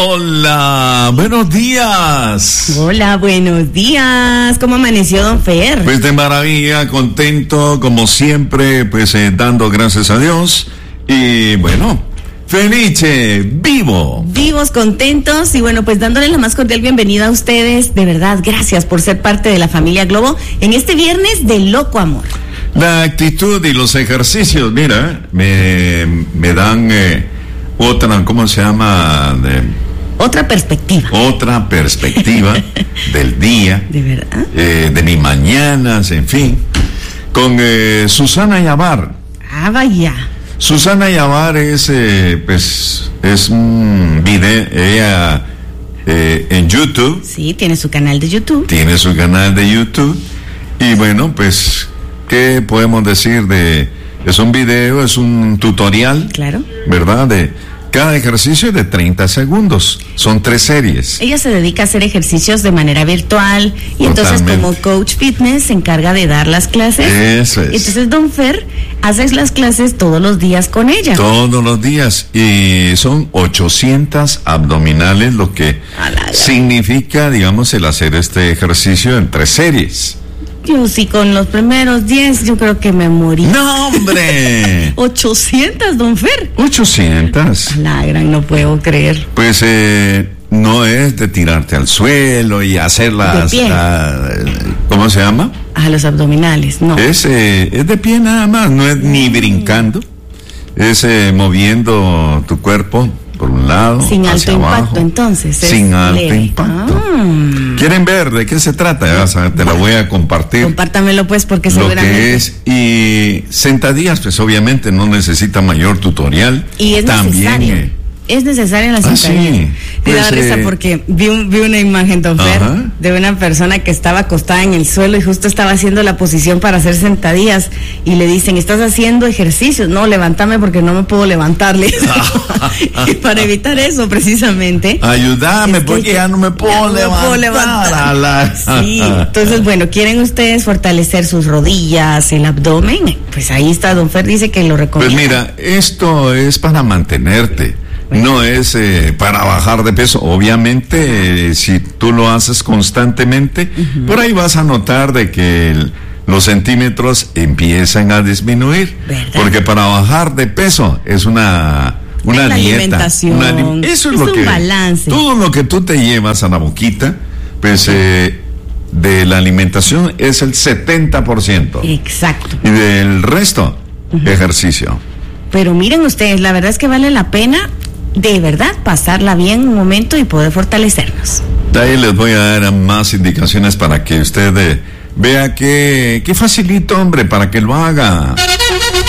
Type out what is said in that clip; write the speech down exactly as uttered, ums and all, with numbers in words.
Hola, buenos días. Hola, buenos días. ¿Cómo amaneció, don Fer? Pues de maravilla, contento, como siempre, pues eh, dando gracias a Dios. Y bueno, felice, vivo. Vivos, contentos y bueno, pues dándoles la más cordial bienvenida a ustedes. De verdad, gracias por ser parte de la familia Globo en este viernes de Loco Amor. La actitud y los ejercicios, mira, me, me dan eh, otra, ¿cómo se llama? De, Otra perspectiva. Otra perspectiva del día. ¿De verdad? Eh, de mis mañanas, en fin. Con eh, Susana Yavar. Ah, vaya. Susana Yavar es, eh, pues, es un video, ella eh, en YouTube. Sí, tiene su canal de YouTube. Tiene su canal de YouTube. Y bueno, pues, ¿qué podemos decir de...? Es un video, es un tutorial. Claro. ¿Verdad? De... Cada ejercicio es de treinta segundos. Son tres series. Ella se dedica a hacer ejercicios de manera virtual y Totalmente. Entonces como coach fitness se encarga de dar las clases. Eso es. Entonces don Fer hace las clases todos los días con ella. Todos los días. Y son ochocientas abdominales, lo que Alala. significa, digamos, el hacer este ejercicio en tres series. Yo sí, con los primeros diez yo creo que me morí. ¡No, hombre! ochocientas, don Fer. ochocientas. La gran, no puedo creer. Pues eh, no es de tirarte al suelo y hacer las... De pie. La, ¿Cómo se llama? A los abdominales, no. Es, eh, es de pie nada más, no es ni brincando. Es eh, moviendo tu cuerpo por un lado, Sin hacia alto abajo. impacto, entonces. Sin es alto leve. impacto. Ah. ¿Quieren ver de qué se trata? Ya, o sea, te la voy a compartir. Compártamelo pues porque Lo seguramente. que es, y sentadillas, pues obviamente no necesita mayor tutorial. Y es También, necesario. eh, Es necesaria la Ah, sentadilla. sí. Me da Pues, risa eh, porque vi, un, vi una imagen, don Fer, Ajá. de una persona que estaba acostada en el suelo y justo estaba haciendo la posición para hacer sentadillas y le dicen, ¿estás haciendo ejercicios? No, levántame porque no me puedo levantarle. Y para evitar eso, precisamente. ayúdame es que porque ya no me puedo ya no me levantar. puedo levantar. a la- Sí, entonces bueno, ¿quieren ustedes fortalecer sus rodillas, el abdomen? Pues ahí está, don Fer dice que lo Pues recomienda. mira, esto es para mantenerte. No es eh, para bajar de peso. Obviamente, eh, si tú lo haces constantemente, uh-huh. por ahí vas a notar de que el, los centímetros empiezan a disminuir. ¿Verdad? Porque para bajar de peso es una una la dieta. alimentación. Una, eso es, Es lo un que balance. todo lo que tú te llevas a la boquita, pues eh, de la alimentación es el setenta por ciento. Exacto. Y del resto, uh-huh. ejercicio. Pero miren ustedes, la verdad es que vale la pena de verdad pasarla bien un momento y poder fortalecernos. De ahí les voy a dar más indicaciones para que usted eh, vea que, que facilito, hombre, para que lo haga.